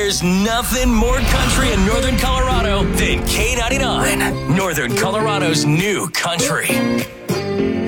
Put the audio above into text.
There's nothing more country in Northern Colorado than K99, Northern Colorado's new country.